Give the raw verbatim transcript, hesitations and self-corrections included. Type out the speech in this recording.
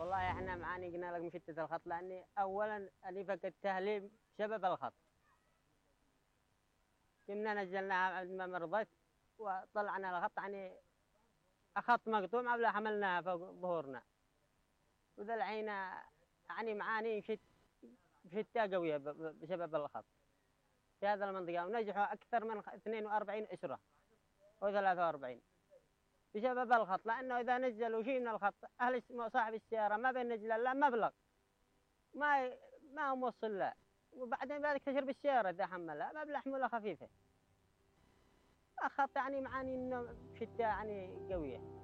والله احنا معاني قلنا لك مشتت الخط لاني اولا اني فقدتها لي بسبب الخط. كنا نزلناها بعد ما مرضت وطلعنا الخط يعني اخط مقطوع ولا حملناها فوق ظهورنا. وذا الحين يعني معاني مشت مشتة قوية ب- ب- بسبب الخط في هذا المنطقة، ونجحوا أكثر من اثنين وأربعين أسرة أو ثلاثة وأربعين بسبب الخط، لأنه إذا نزلوا شيء من الخط أهل الس- صاحب السيارة ما بينزل إلا مبلغ ما ي- ما هو موصل له، وبعدين بعد تشرب السيارة إذا حملها ما بلا حمولة خفيفة. الخط يعني معاني إنه شتى يعني قوية.